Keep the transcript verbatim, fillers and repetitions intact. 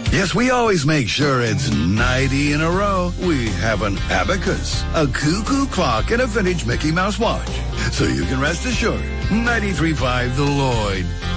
Yes, we always make sure it's ninety in a row. We have an abacus, a cuckoo clock, and a vintage Mickey Mouse watch. So you can rest assured, ninety-three point five The Lloyd.